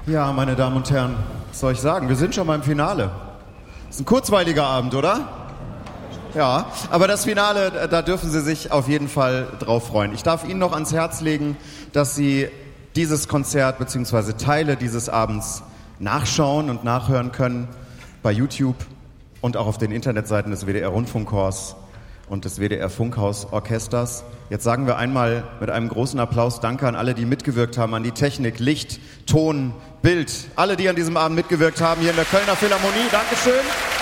Ja, meine Damen und Herren, was soll ich sagen? Wir sind schon beim Finale. Ist ein kurzweiliger Abend, oder? Ja, aber das Finale, da dürfen Sie sich auf jeden Fall drauf freuen. Ich darf Ihnen noch ans Herz legen, dass Sie dieses Konzert bzw. Teile dieses Abends nachschauen und nachhören können bei YouTube und auch auf den Internetseiten des WDR-Rundfunkchors und des WDR-Funkhausorchesters. Jetzt sagen wir einmal mit einem großen Applaus Danke an alle, die mitgewirkt haben, an die Technik, Licht, Ton, Bild, alle, die an diesem Abend mitgewirkt haben hier in der Kölner Philharmonie. Dankeschön.